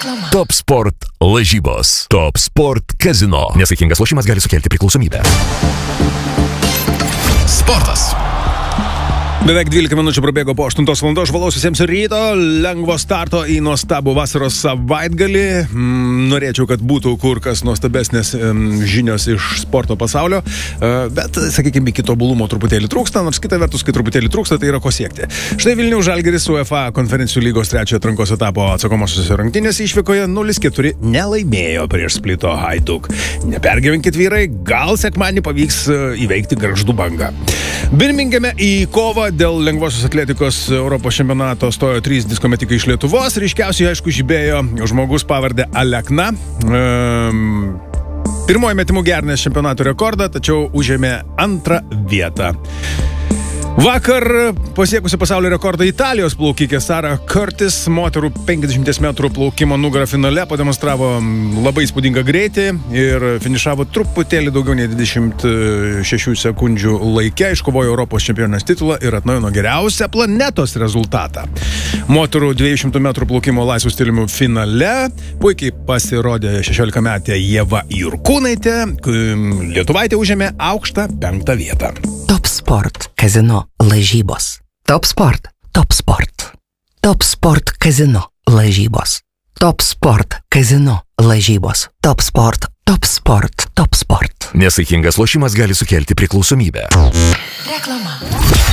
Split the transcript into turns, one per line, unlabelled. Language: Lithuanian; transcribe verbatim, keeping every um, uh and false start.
Reklama.
Top Sport lažybos. Top Sport kazino. Nesaikingas lošimas gali sukelti priklausomybę.
Sportas.
Beveik dvylika minučių prabėgo po aštuntos valandos. Žvalaus visiems ryto, lengvo starto į nuostabų vasaros savaitgalį. Mm, norėčiau, kad būtų kur kas nuostabesnės mm, žinios iš sporto pasaulio, uh, bet, sakykime, iki tobulumo truputėlį trūksta, nors kita vertus, kai truputėlį trūksta, tai yra ko siekti. Štai Vilniaus Žalgiris UEFA konferencijų lygos trečiojo atrankos etapo atsakomosiose rungtynėse išvykoje nulis keturi nelaimėjo prieš Splito Hajduk. Nepergyvenkit, vyrai, gal sekmadienį pavyks uh, įveikti Gargždų bangą. Birmingeme į kovą dėl lengvosios atletikos Europos čempionato stojo trys diskometikai iš Lietuvos. Ryškiausiai, aišku, žibėjo žmogus pavardę Alekna. Um, pirmoji metimų gerinęs čempionato rekordą, tačiau užėmė antrą vietą. Vakar pasiekusi pasaulio rekordą Italijos plaukikė Sara Curtis moterų penkiasdešimt metrų plaukimo nugarą finale pademonstravo labai įspūdingą greitį ir finišavo truputėlį daugiau nei dvidešimt šešių sekundžių laike, iškovojo Europos čempionės titulą ir atnaujino geriausią planetos rezultatą. Moterų dviejų šimtų metrų plaukimo laisvų stiliumi finale puikiai pasirodė šešiolikametė Ieva Jurkūnaitė, lietuvaitė užėmė aukštą penktą vietą.
Top Sport kazino lažybos. Top Sport. Top Sport. Top Sport kazino lažybos. Top Sport kazino lažybos. Top Sport. Top Sport. Top Sport.
Nesaikingas lošimas gali sukelti priklausomybę.
Reklama.